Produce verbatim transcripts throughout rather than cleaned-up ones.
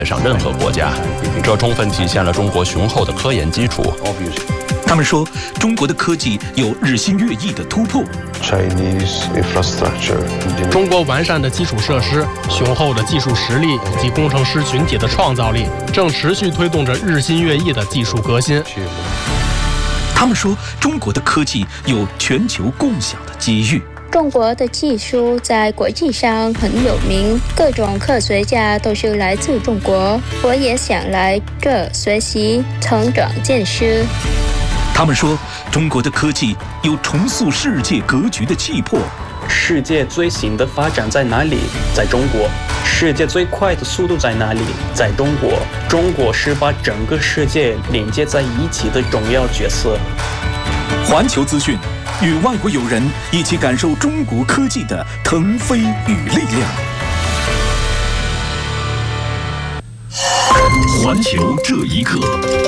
上任何国家，这充分体现了中国雄厚的科研基础。 他们说，中国的科技有日新月异的突破。 中国完善的基础设施、雄厚的技术实力以及工程师群体的创造力，正持续推动着日新月异的技术革新。 他们说，中国的科技有全球共享的机遇。 中国的技术在国际上很有名，各种科学家都是来自中国。我也想来这学习、成长见识。 他们说，中国的科技有重塑世界格局的气魄。 世界最新的发展在哪里？在中国。世界最快的速度在哪里？在中国。中国是把整个世界连接在一起的重要角色。 环球资讯，与外国友人一起感受中国科技的腾飞与力量。环球这一刻。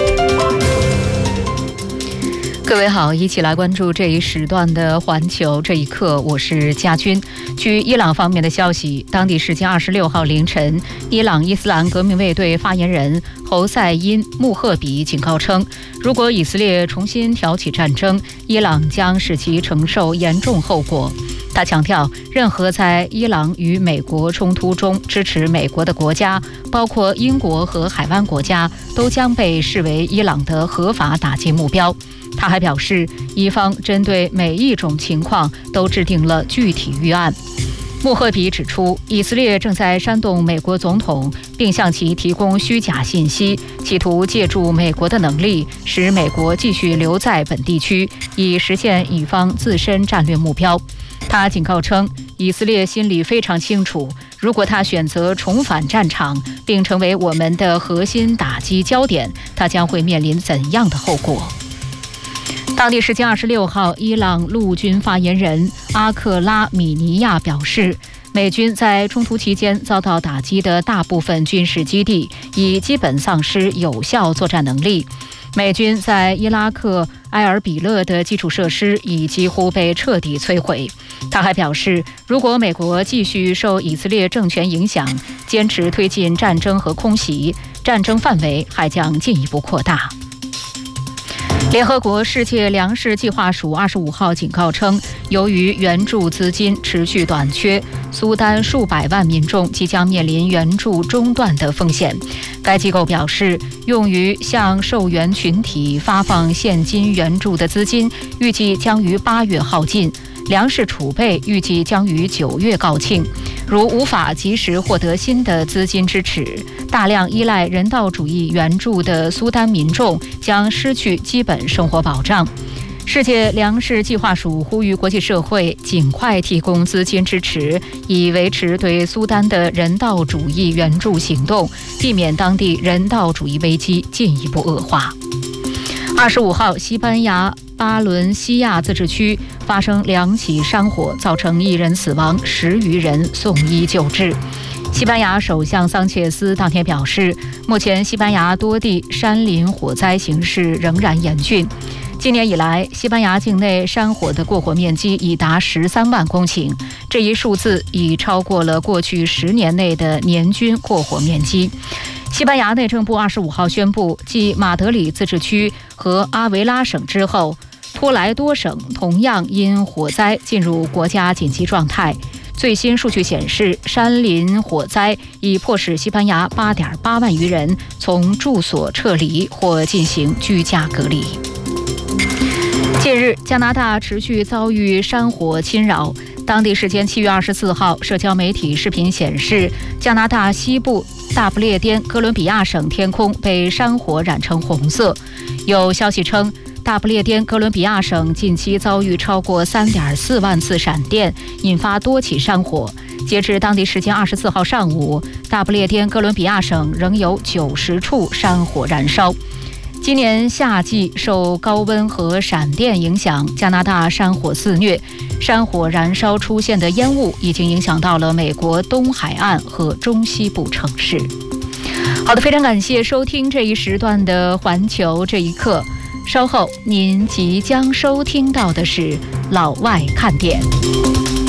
各位好，一起来关注这一时段的环球这一刻，我是佳君。据伊朗方面的消息，当地时间二十六号凌晨，伊朗伊斯兰革命卫队发言人侯赛因·穆赫比警告称，如果以色列重新挑起战争，伊朗将使其承受严重后果。他强调，任何在伊朗与美国冲突中支持美国的国家，包括英国和海湾国家，都将被视为伊朗的合法打击目标。他还表示，伊方针对每一种情况都制定了具体预案。穆赫比指出，以色列正在煽动美国总统，并向其提供虚假信息，企图借助美国的能力，使美国继续留在本地区，以实现以方自身战略目标。他警告称，以色列心里非常清楚，如果他选择重返战场，并成为我们的核心打击焦点，他将会面临怎样的后果？当地时间二十六号，伊朗陆军发言人阿克拉米尼亚表示，美军在冲突期间遭到打击的大部分军事基地已基本丧失有效作战能力。美军在伊拉克埃尔比勒的基础设施已几乎被彻底摧毁。他还表示，如果美国继续受以色列政权影响，坚持推进战争和空袭，战争范围还将进一步扩大。联合国世界粮食计划署二十五号警告称，由于援助资金持续短缺，苏丹数百万民众即将面临援助中断的风险。该机构表示，用于向受援群体发放现金援助的资金预计将于八月耗尽，粮食储备预计将于九月告罄。如无法及时获得新的资金支持，大量依赖人道主义援助的苏丹民众将失去基本生活保障。世界粮食计划署呼吁国际社会尽快提供资金支持，以维持对苏丹的人道主义援助行动，避免当地人道主义危机进一步恶化。二十五号，西班牙巴伦西亚自治区发生两起山火，造成一人死亡，十余人送医救治。西班牙首相桑切斯当天表示，目前西班牙多地山林火灾形势仍然严峻。今年以来，西班牙境内山火的过火面积已达十三万公顷，这一数字已超过了过去十年内的年均过火面积。西班牙内政部二十五号宣布，继马德里自治区和阿维拉省之后，托莱多省同样因火灾进入国家紧急状态。最新数据显示，山林火灾已迫使西班牙 八点八万余人从住所撤离或进行居家隔离。近日，加拿大持续遭遇山火侵扰。当地时间七月二十四号，社交媒体视频显示，加拿大西部大不列颠哥伦比亚省天空被山火染成红色。有消息称，大不列颠哥伦比亚省近期遭遇超过 三点四万次闪电，引发多起山火。截至当地时间二十四号上午，大不列颠哥伦比亚省仍有九十处山火燃烧。今年夏季受高温和闪电影响，加拿大山火肆虐，山火燃烧出现的烟雾已经影响到了美国东海岸和中西部城市。好的，非常感谢收听这一时段的环球这一刻。稍后您即将收听到的是老外看点。